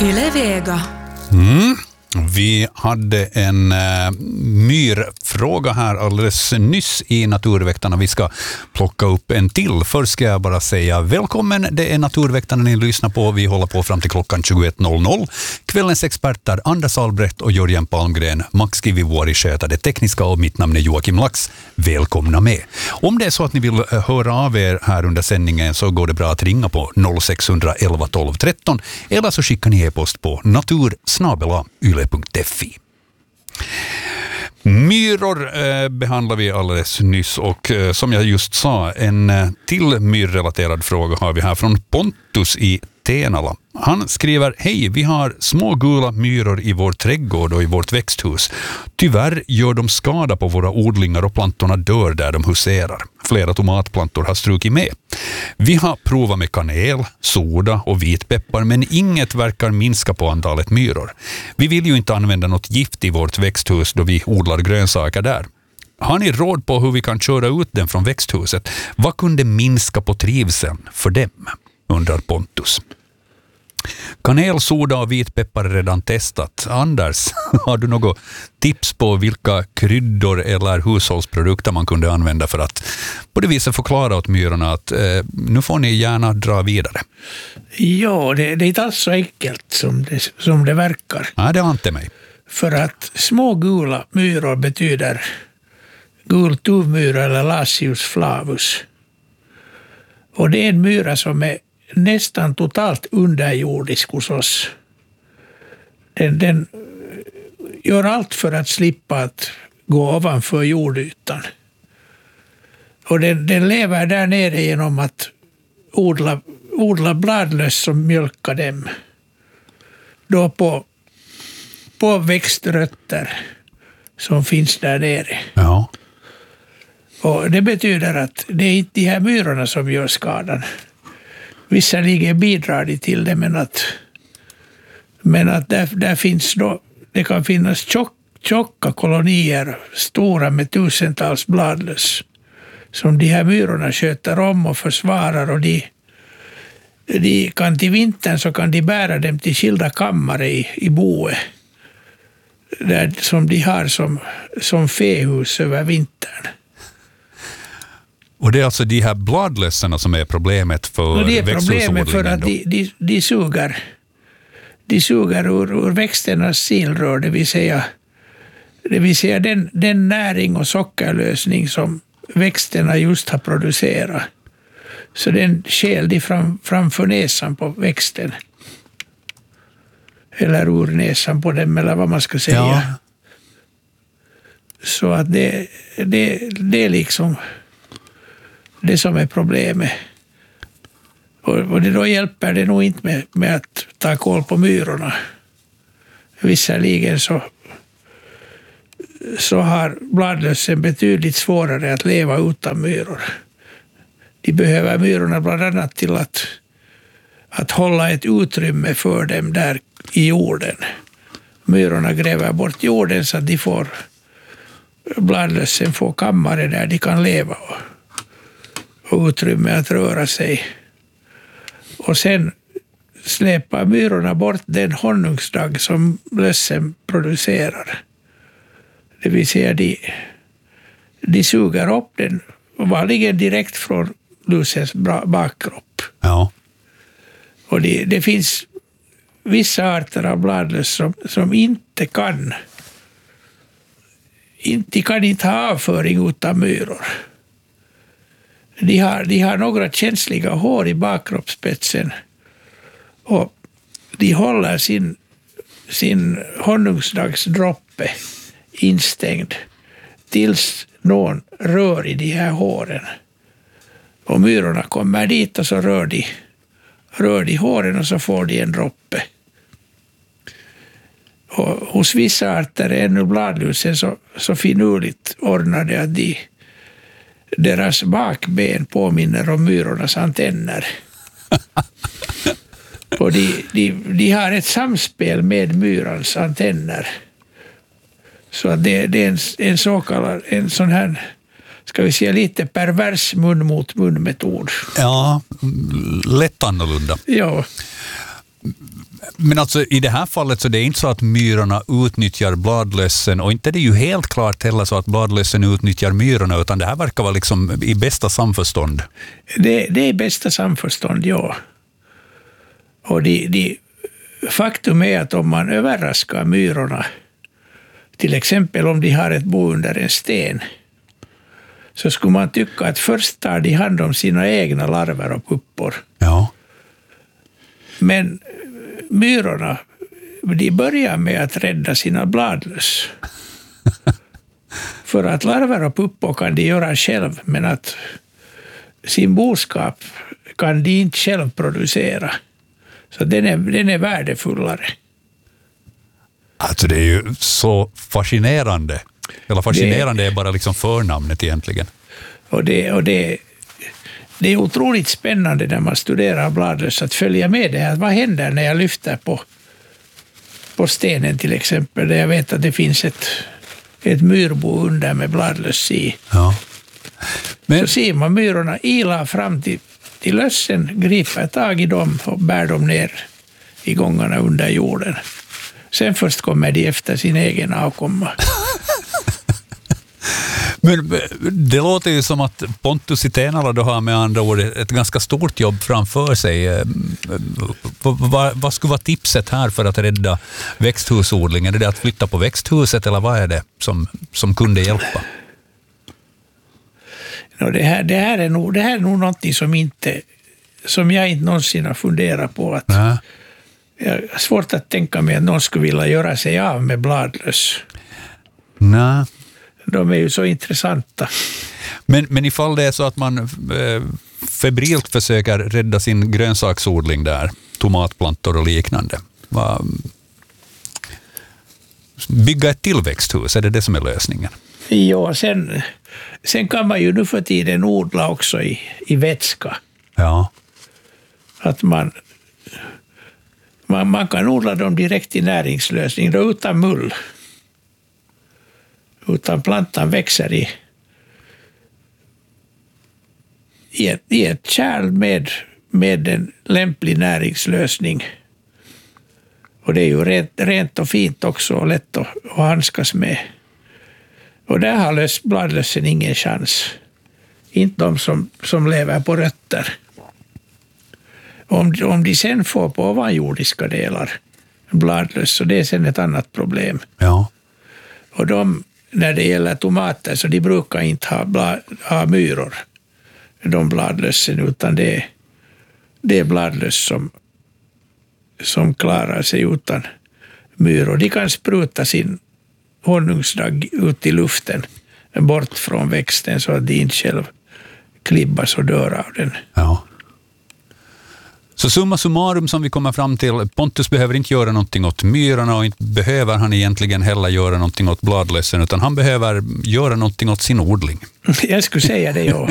Yle Vega. Vi hade en myrfråga här alldeles nyss i Naturväktarna. Vi ska plocka upp en till. Först ska jag bara säga välkommen. Det är Naturväktarna ni lyssnar på. Vi håller på fram till klockan 21.00. Kvällens experter Anders Albrecht och Jörgen Palmgren. Max Kivivuori sköter det tekniska och mitt namn är Joakim Lax. Välkomna med. Om det är så att ni vill höra av er här under sändningen så går det bra att ringa på 0611 12 13 eller så skickar ni e-post på natur@yle.fi. Myror behandlar vi alldeles nyss och som jag just sa, en till myrrelaterad fråga har vi här från Pontus i Tenala. Han skriver: hej, vi har små gula myror i vår trädgård och i vårt växthus. Tyvärr gör de skada på våra odlingar och plantorna dör där de huserar. Flera tomatplantor har strukit med. Vi har provat med kanel, soda och vitpeppar men inget verkar minska på antalet myror. Vi vill ju inte använda något gift i vårt växthus då vi odlar grönsaker där. Har ni råd på hur vi kan köra ut den från växthuset? Vad kunde minska på trivseln för dem? Undrar Pontus. Kanel, soda och vitpeppar är redan testat. Anders, har du något tips på vilka kryddor eller hushållsprodukter man kunde använda för att på det viset förklara åt myrorna att nu får ni gärna dra vidare? Ja, det är inte alls så enkelt som det verkar. Nej, det har inte mig. För att små gula myror betyder gul tuvmyra eller Lasius flavus. Och det är en myra som är nästan totalt underjordisk hos oss. Den gör allt för att slippa att gå ovanför jordytan. Och den lever där nere genom att odla bladlöss som mjölkar dem. Då på växtrötter som finns där nere. Ja. Och det betyder att det är inte de här myrorna som gör skadan. Visserligen bidrar de till det, men att där finns då, det kan finnas tjocka kolonier, stora med tusentals bladlöss, som de här myrorna sköter om och försvarar, och de kan till vintern så kan de bära dem till skilda kammare i boet, där, som de har som fähus över vintern. Och det är alltså de här bladlösserna som är problemet för växthusodlingen? Det är problemet för att de suger ur växternas silrör, det vill säga den näring och sockerlösning som växterna just har producerat. Så den skäl de framför näsan på växten. Eller ur näsan på dem, eller vad man ska säga. Ja. Så att det är liksom det som är problemet. Och det då hjälper det nog inte med att ta koll på myrorna. Visserligen så har bladlössen betydligt svårare att leva utan myror. De behöver myrorna bland annat till att hålla ett utrymme för dem där i jorden. Myrorna gräver bort jorden så att bladlössen får kammare där de kan leva och utrymme att röra sig. Och sen släpar myrorna bort den honungsdagg som lössen producerar. Det vill säga de suger upp den vanligen direkt från lusens bakkropp. Ja. Och det finns vissa arter av bladlöss som inte kan ha avföring utan myror. De har några känsliga hår i bakkroppsspetsen och de håller sin honungsdagsdroppe instängd tills någon rör i de här håren. Och myrorna kommer dit och så rör de håren och så får de en droppe. Och hos vissa arter är ännu bladlusen så finurligt ordnade att deras bakben påminner om myrornas antenner. Och de har ett samspel med myrans antenner. Så att det är en så kallad, en sån här, ska vi säga, lite pervers mun mot mun metod. Ja, lätt annorlunda. Ja. Men alltså i det här fallet så det är inte så att myrorna utnyttjar bladlössen, och inte det är ju helt klart heller så att bladlössen utnyttjar myrorna, utan det här verkar vara liksom i bästa samförstånd. Det är bästa samförstånd, ja. Och faktum är att om man överraskar myrorna, till exempel om de har ett bo under en sten, så skulle man tycka att först tar de hand om sina egna larver och puppor. Ja. Men myrorna, de börjar med att rädda sina bladlöss. För att larver och puppor kan de göra själv, men att sin boskap kan de inte själv producera. Så den är värdefullare. Alltså det är ju så fascinerande. Eller fascinerande är bara liksom förnamnet egentligen. Och det är otroligt spännande när man studerar bladlöss att följa med det här. Vad händer när jag lyfter på stenen till exempel, där jag vet att det finns ett myrbo under med bladlöss i. Ja. Men Så ser man myrorna ila fram till lössen, griper tag i dem och bär dem ner i gångarna under jorden. Sen först kommer de efter sin egen avkomma. Men det låter ju som att Pontus i Tenala då har med andra ord ett ganska stort jobb framför sig. Vad skulle vara tipset här för att rädda växthusodlingen? Är det att flytta på växthuset, eller vad är det som kunde hjälpa? Det här är nog något som jag inte någonsin har funderat på. Att jag har svårt att tänka mig att någon skulle vilja göra sig av med bladlöss. Nej. De är ju så intressanta. Men ifall det är så att man febrilt försöker rädda sin grönsaksodling där, tomatplantor och liknande, bygga ett tillväxthus, är det som är lösningen? Ja, sen kan man ju nu för tiden odla också i vätska. Ja. Att man kan odla dem direkt i näringslösning, då utan mull. Utan plantan växer i ett kärl med en lämplig näringslösning. Och det är ju rent och fint också och lätt att handskas med. Och där har bladlössen ingen chans. Inte de som lever på rötter. Om de sen får på ovanjordiska delar bladlöss, så det är sen ett annat problem. Ja. Och när det gäller tomater så de brukar inte ha myror, de bladlössen, utan det är bladlöss som klarar sig utan myror. De kan spruta sin honungsdagg ut i luften bort från växten så att de inte själv klibbas och dör av den. Ja. Så summa summarum som vi kommer fram till, Pontus behöver inte göra någonting åt myrorna, och inte behöver han egentligen heller göra någonting åt bladlössen, utan han behöver göra någonting åt sin odling. Jag skulle säga det, ja.